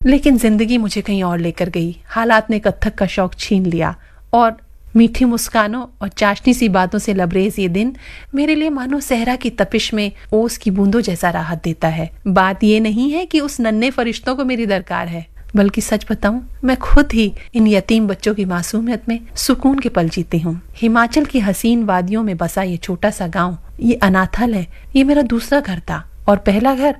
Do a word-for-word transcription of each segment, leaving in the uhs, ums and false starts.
लेकिन जिंदगी मुझे कहीं और लेकर गई। हालात ने कत्थक का शौक छीन लिया और मीठी मुस्कानों और चाशनी सी बातों से लबरेज ये दिन मेरे लिए मानो सहरा की तपिश में ओस की बूंदों जैसा राहत देता है। बात ये नहीं है कि उस नन्हे फरिश्तों को मेरी दरकार है, बल्कि सच बताऊं मैं खुद ही इन यतीम बच्चों की मासूमियत में सुकून के पल जीती हूँ। हिमाचल की हसीन वादियों में बसा ये छोटा सा गांव, ये अनाथालय, ये मेरा दूसरा घर था। और पहला घर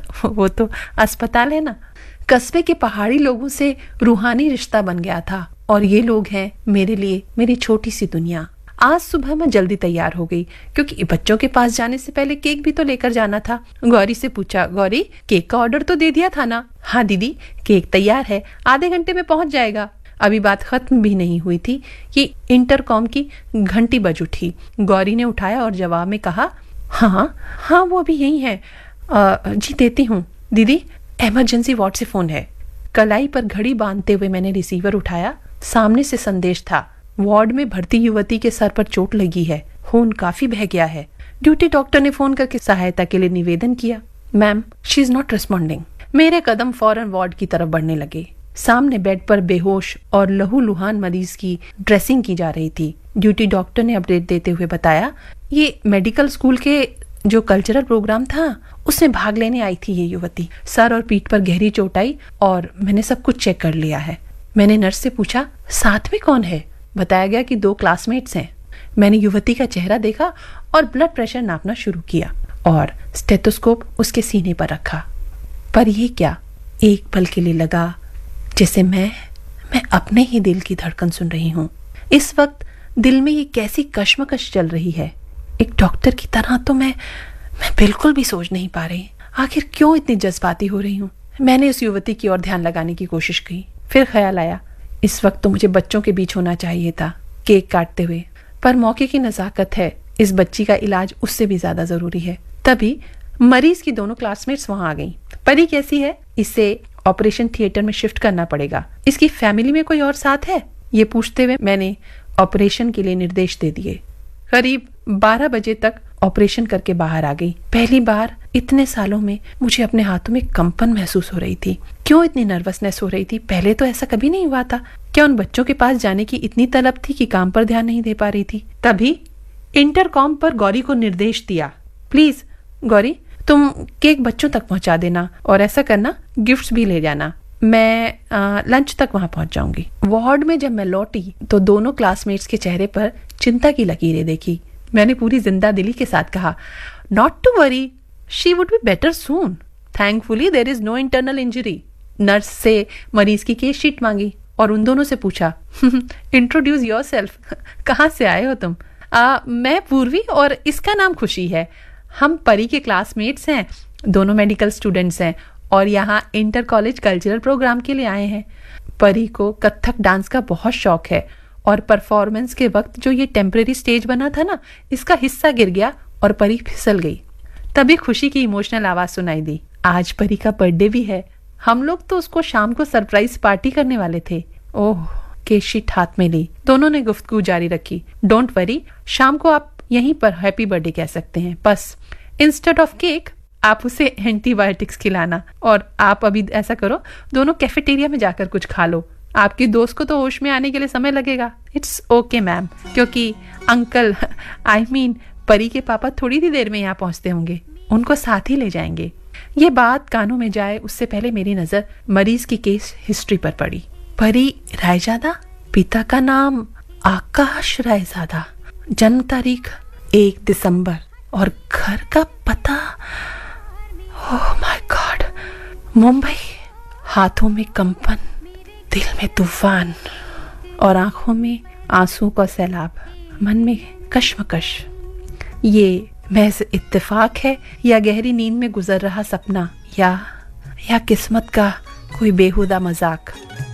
वो तो अस्पताल है ना। कस्बे के पहाड़ी लोगों से रूहानी रिश्ता बन गया था और ये लोग हैं मेरे लिए मेरी छोटी सी दुनिया। आज सुबह मैं जल्दी तैयार हो गई क्योंकि बच्चों के पास जाने से पहले केक भी तो लेकर जाना था। गौरी से पूछा, गौरी केक का ऑर्डर तो दे दिया था ना? हाँ दीदी, केक तैयार है, आधे घंटे में पहुंच जाएगा। अभी बात खत्म भी नहीं हुई थी कि इंटरकॉम की घंटी बज उठी। गौरी ने उठाया और जवाब में कहा, हाँ हाँ वो अभी यही है। आ, जी देती हूँ दीदी, इमरजेंसी वार्ड से फोन है। कलाई पर घड़ी बांधते हुए मैंने रिसीवर उठाया। सामने से संदेश था, वार्ड में भर्ती युवती के सर पर चोट लगी है, खून काफी बह गया है। ड्यूटी डॉक्टर ने फोन करके सहायता के लिए निवेदन किया। Ma'am, she is not responding. मेरे कदम फौरन वार्ड की तरफ बढ़ने लगे। सामने बेड पर बेहोश और लहूलुहान मरीज की ड्रेसिंग की जा रही थी। ड्यूटी डॉक्टर ने अपडेट देते हुए बताया, ये मेडिकल स्कूल के जो कल्चरल प्रोग्राम था उसमें भाग लेने आई थी ये युवती। सर और पीठ पर गहरी चोट आई और मैंने सब कुछ चेक कर लिया है। मैंने नर्स से पूछा, साथ में कौन है? बताया गया कि दो क्लासमेट्स हैं। मैंने युवती का चेहरा देखा और ब्लड प्रेशर नापना शुरू किया और स्टेथोस्कोप उसके सीने पर रखा। पर यह क्या, एक पल के लिए लगा जैसे मैं मैं अपने ही दिल की धड़कन सुन रही हूँ। इस वक्त दिल में ये कैसी कश्मकश चल रही है। एक डॉक्टर की तरह तो मैं मैं बिल्कुल भी सोच नहीं पा रही, आखिर क्यों इतनी जज्बाती हो रही हूँ। मैंने उस युवती की ओर ध्यान लगाने की कोशिश की, फिर ख्याल आया इस वक्त तो मुझे बच्चों के बीच होना चाहिए था, केक काटते हुए। पर मौके की नजाकत है, इस बच्ची का इलाज उससे भी ज्यादा जरूरी है। तभी मरीज की दोनों क्लासमेट्स वहां आ गईं। परी कैसी है? इसे ऑपरेशन थिएटर में शिफ्ट करना पड़ेगा। इसकी फैमिली में कोई और साथ है? ये पूछते हुए मैंने ऑपरेशन के लिए निर्देश दे दिए। करीब बारह बजे तक ऑपरेशन करके बाहर आ गई। पहली बार इतने सालों में मुझे अपने हाथों में कंपन महसूस हो रही थी। क्यों इतनी नर्वसनेस हो रही थी? पहले तो ऐसा कभी नहीं हुआ था। क्या उन बच्चों के पास जाने की इतनी तलब थी कि काम पर ध्यान नहीं दे पा रही थी? तभी इंटरकॉम पर गौरी को निर्देश दिया, प्लीज गौरी तुम केक बच्चों तक पहुंचा देना और ऐसा करना गिफ्ट्स भी ले जाना। मैं आ, लंच तक वहां पहुंच जाऊंगी। वार्ड में जब मैं लौटी तो दोनों क्लासमेट्स के चेहरे पर चिंता की लकीरें देखी। मैंने पूरी जिंदा दिली के साथ कहा, not to worry, she would be better soon. Thankfully there is no internal injury. Nurse से मरीज की केस शीट मांगी और उन दोनों से पूछा, इंट्रोड्यूस योरसेल्फ, कहाँ से आए हो तुम? आ, मैं पूर्वी और इसका नाम खुशी है। हम परी के क्लासमेट्स हैं, दोनों मेडिकल स्टूडेंट्स हैं और यहाँ इंटर कॉलेज कल्चरल प्रोग्राम के लिए आए हैं। परी को कथक डांस का बहुत शौक है और परफॉर्मेंस के वक्त जो ये टेम्परेरी स्टेज बना था ना, इसका हिस्सा गिर गया और परी फिसल गई। तभी खुशी की इमोशनल आवाज सुनाई दी, आज परी का बर्थडे भी है। हम लोग तो उसको शाम को सरप्राइज पार्टी करने वाले थे। ओह, केक शीट हाथ में ली। दोनों ने गुफ्तगू जारी रखी, डोंट वरी, शाम को आप यहीं पर हैप्पी बर्थडे कह सकते हैं। बस इंस्टेड ऑफ केक आप उसे एंटीबायोटिक्स खिलाना। और आप अभी ऐसा करो, दोनों कैफेटेरिया में जाकर कुछ खा लो। आपकी दोस्त को तो होश में आने के लिए समय लगेगा। इट्स ओके मैम, क्योंकि uncle I I mean mean, परी के पापा थोड़ी ही देर में यहाँ पहुंचते होंगे, उनको साथ ही ले जाएंगे। ये बात कानों में जाए उससे पहले मेरी नजर मरीज की केस हिस्ट्री पर पड़ी। परी रायजादा, पिता का नाम आकाश रायजादा, जन्म तारीख एक दिसंबर और घर का पता ओह माय गॉड, मुंबई। हाथों में कंपन, दिल में तूफान और आंखों में आंसू का सैलाब, मन में कश्मकश। ये महज इत्तेफाक है या गहरी नींद में गुजर रहा सपना, या या किस्मत का कोई बेहुदा मजाक?